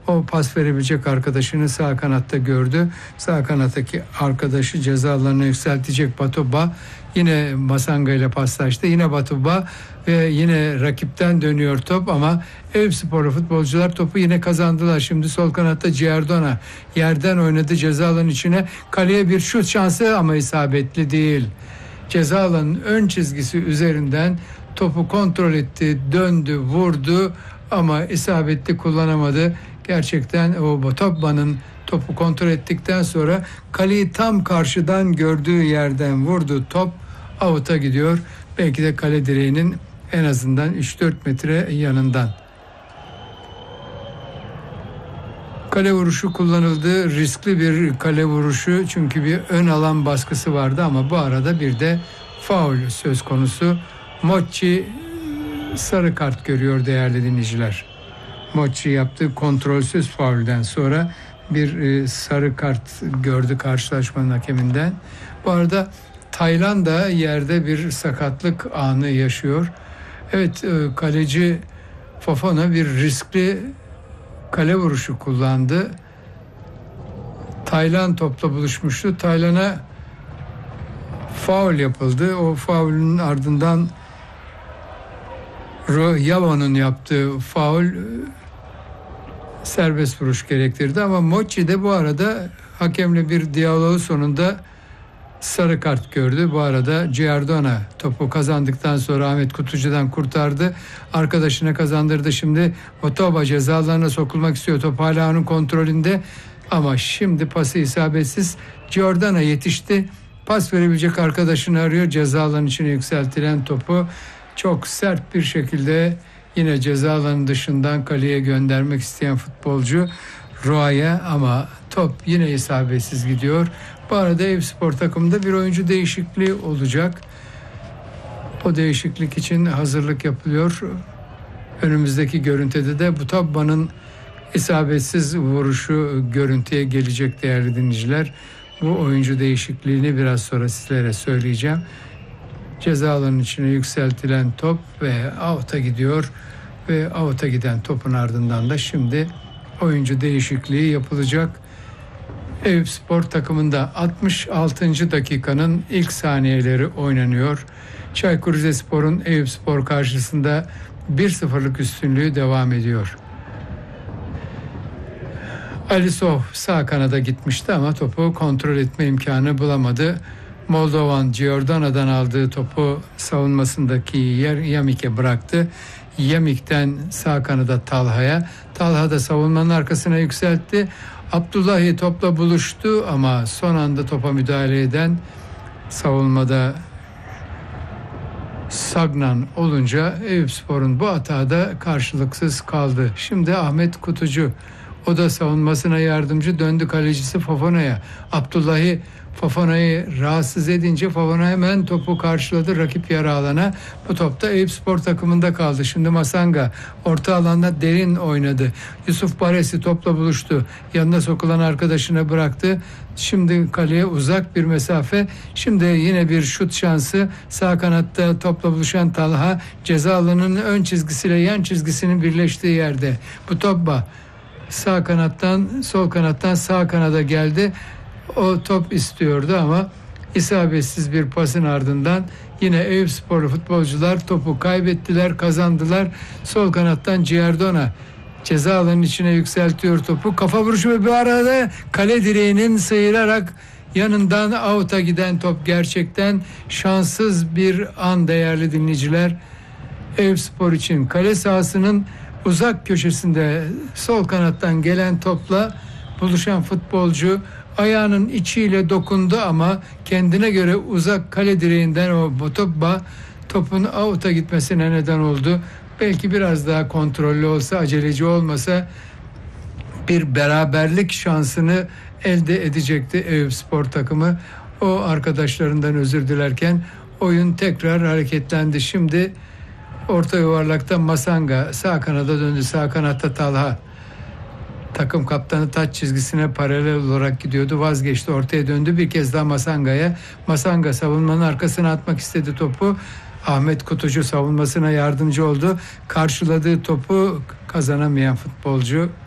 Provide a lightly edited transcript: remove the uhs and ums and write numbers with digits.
O pas verebilecek arkadaşını sağ kanatta gördü. Sağ kanattaki arkadaşı ceza alanına yükseltecek Batuba. Yine Masanga ile paslaştı. Yine Batuba ve yine rakipten dönüyor top ama Eyüpsporlu futbolcular topu yine kazandılar. Şimdi sol kanatta Giardona yerden oynadı ceza alanının içine. Kaleye bir şut şansı ama isabetli değil. Ceza alanının ön çizgisi üzerinden topu kontrol etti, döndü, vurdu ama isabetli kullanamadı. Gerçekten o Botoba'nın topu kontrol ettikten sonra kaleyi tam karşıdan gördüğü yerden vurdu. Top out'a gidiyor. Belki de kale direğinin en azından 3-4 metre yanından. Kale vuruşu kullanıldı. Riskli bir kale vuruşu çünkü bir ön alan baskısı vardı ama bu arada bir de faul söz konusu. Mochi sarı kart görüyor değerli dinleyiciler. Mochi yaptığı kontrolsüz faulden sonra bir sarı kart gördü karşılaşmanın hakeminden. Bu arada Taylan da yerde bir sakatlık anı yaşıyor. Evet, kaleci Fofana bir riskli kale vuruşu kullandı. Taylan topla buluşmuştu. Taylan'a faul yapıldı. O faulün ardından Yavo'nun yaptığı faul serbest vuruş gerektirdi ama Mochi de bu arada hakemle bir diyaloğu sonunda sarı kart gördü. Bu arada Giardona topu kazandıktan sonra Ahmet Kutucu'dan kurtardı. Arkadaşına kazandırdı. Şimdi Otoba cezalarına sokulmak istiyor. Top hala onun kontrolünde ama şimdi pası isabetsiz. Giordana yetişti. Pas verebilecek arkadaşını arıyor. Ceza alanının içine yükseltilen topu çok sert bir şekilde yine ceza alanı dışından kaleye göndermek isteyen futbolcu Roa'ya ama top yine isabetsiz gidiyor. Bu arada Eyüpspor takımında bir oyuncu değişikliği olacak. O değişiklik için hazırlık yapılıyor. Önümüzdeki görüntüde de Butoba'nın isabetsiz vuruşu görüntüye gelecek değerli dinleyiciler. Bu oyuncu değişikliğini biraz sonra sizlere söyleyeceğim. Ceza alanının içine yükseltilen top ve out'a gidiyor ve out'a giden topun ardından da şimdi oyuncu değişikliği yapılacak. Eyüpspor takımında 66. dakikanın ilk saniyeleri oynanıyor. Çaykur Rizespor'un Eyüpspor karşısında 1-0'lık üstünlüğü devam ediyor. Alisov sağ kanada gitmişti ama topu kontrol etme imkanı bulamadı. Moldovan Giordano'dan aldığı topu savunmasındaki Yamik'e bıraktı. Yamik'ten sağ kanada Talha'ya. Talha da savunmanın arkasına yükseltti. Abdullahi topla buluştu ama son anda topa müdahale eden savunmada Sagnan olunca Eyüpspor'un bu hatada karşılıksız kaldı. Şimdi Ahmet Kutucu, o da savunmasına yardımcı, döndü kalecisi Fofana'ya. Abdullahi Fofana'yı rahatsız edince Fofana hemen topu karşıladı rakip yarı alana. Bu top da Eyüpspor takımında kaldı. Şimdi Masanga orta alanda derin oynadı. Yusuf Baresi topla buluştu. Yanına sokulan arkadaşına bıraktı. Şimdi kaleye uzak bir mesafe. Şimdi yine bir şut şansı. Sağ kanatta topla buluşan Talha ceza alanının ön çizgisiyle yan çizgisinin birleştiği yerde. Bu topla sağ kanattan sol kanattan sağ kanada geldi. O top istiyordu ama isabetsiz bir pasın ardından yine Eyüpsporlu futbolcular topu kaybettiler, kazandılar. Sol kanattan Giardona ceza alanının içine yükseltiyor topu. Kafa vuruşu ve bir arada kale direğinin sıyırarak yanından out'a giden top, gerçekten şanssız bir an değerli dinleyiciler. Eyüpspor için kale sahasının uzak köşesinde sol kanattan gelen topla buluşan futbolcu ayağının içiyle dokundu ama kendine göre uzak kale direğinden o Botobba topun out'a gitmesine neden oldu. Belki biraz daha kontrollü olsa, aceleci olmasa bir beraberlik şansını elde edecekti Eyüpspor takımı. O arkadaşlarından özür dilerken oyun tekrar hareketlendi. Şimdi orta yuvarlakta Masanga sağ kanada döndü. Sağ kanatta Talha. Takım kaptanı taç çizgisine paralel olarak gidiyordu. Vazgeçti, ortaya döndü. Bir kez daha Masanga'ya. Masanga savunmanın arkasına atmak istedi topu. Ahmet Kutucu savunmasına yardımcı oldu. Karşıladığı topu kazanamayan futbolcu